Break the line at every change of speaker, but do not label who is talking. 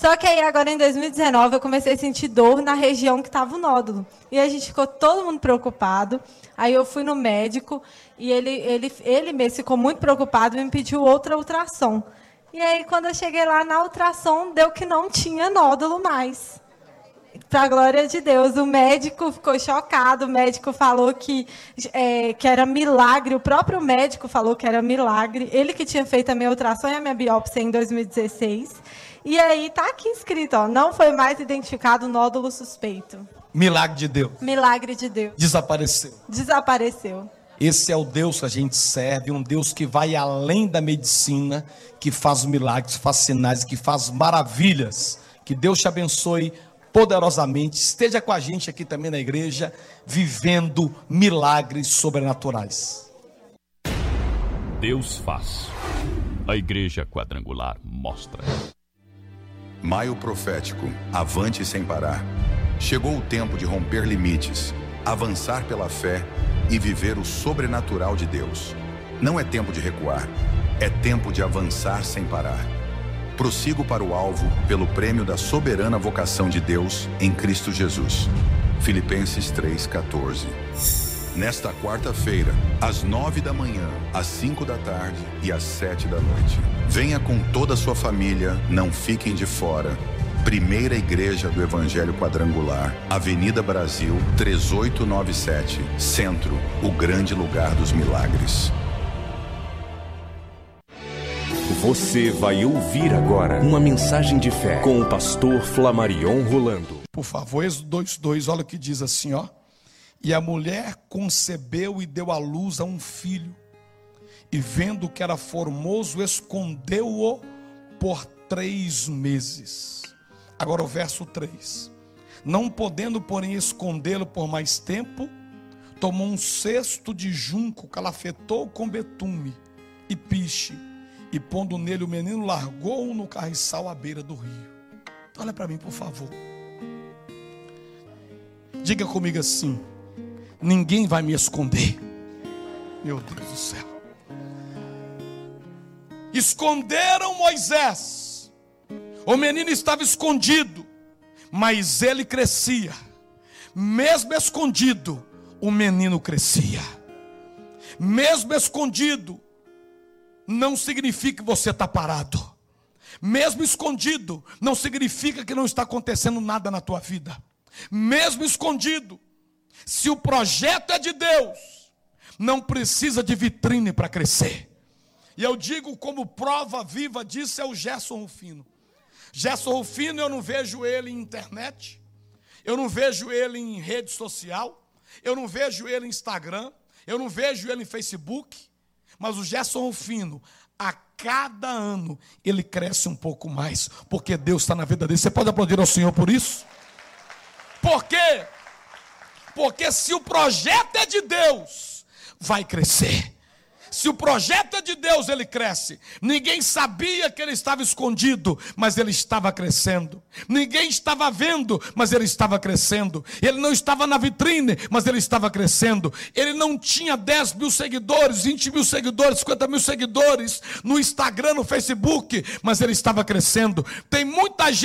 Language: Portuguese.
Só que aí agora em 2019 eu comecei a sentir dor na região que estava o nódulo. E a gente ficou todo mundo preocupado. Aí eu fui no médico e ele mesmo ficou muito preocupado e me pediu outra ultrassom. E aí quando eu cheguei lá na ultrassom, deu que não tinha nódulo mais. Para a glória de Deus, o médico ficou chocado, o médico falou que era milagre, o próprio médico falou que era milagre, ele que tinha feito a minha ultrassom e a minha biópsia em 2016, e aí está aqui escrito, ó, não foi mais identificado nódulo suspeito.
Milagre de Deus.
Milagre de Deus.
Desapareceu.
Desapareceu.
Esse é o Deus que a gente serve, um Deus que vai além da medicina, que faz milagres, faz sinais, que faz maravilhas. Que Deus te abençoe poderosamente, esteja com a gente aqui também na igreja, vivendo milagres sobrenaturais.
Deus faz. A Igreja Quadrangular mostra.
Maio profético, avante sem parar. Chegou o tempo de romper limites, avançar pela fé e viver o sobrenatural de Deus. Não é tempo de recuar, é tempo de avançar sem parar. Prossigo para o alvo pelo prêmio da soberana vocação de Deus em Cristo Jesus. Filipenses 3,14. Nesta quarta-feira, às 9 da manhã, às 5 da tarde e às 7 da noite. Venha com toda a sua família, não fiquem de fora. Primeira Igreja do Evangelho Quadrangular, Avenida Brasil, 3897, Centro, o grande lugar dos milagres.
Você vai ouvir agora uma mensagem de fé com o pastor Flamarion Rolando.
Por favor, Êxodo 2:2, olha o que diz assim, ó. E a mulher concebeu e deu à luz a um filho, e vendo que era formoso, escondeu-o por 3 meses. Agora o verso 3. Não podendo, porém, escondê-lo por mais tempo, tomou um cesto de junco, calafetou com betume e piche, e pondo nele o menino, largou-o no carriçal à beira do rio. Olha para mim, por favor. Diga comigo assim: ninguém vai me esconder. Meu Deus do céu. Esconderam Moisés. O menino estava escondido, mas ele crescia. Mesmo escondido, o menino crescia. Mesmo escondido, não significa que você está parado. Mesmo escondido, não significa que não está acontecendo nada na tua vida. Mesmo escondido, se o projeto é de Deus, não precisa de vitrine para crescer. E eu digo como prova viva disso é o Gerson Rufino. Gerson Rufino, eu não vejo ele em internet, eu não vejo ele em rede social, eu não vejo ele em Instagram, eu não vejo ele em Facebook. Mas o Gerson Rufino, a cada ano, ele cresce um pouco mais, porque Deus está na vida dele. Você pode aplaudir ao Senhor por isso? Por quê? Porque se o projeto é de Deus, vai crescer. Se o projeto é de Deus, ele cresce. Ninguém sabia que ele estava escondido, mas ele estava crescendo. Ninguém estava vendo, mas ele estava crescendo. Ele não estava na vitrine, mas ele estava crescendo. Ele não tinha 10 mil seguidores, 20 mil seguidores, 50 mil seguidores no Instagram, no Facebook, mas ele estava crescendo. Tem muita gente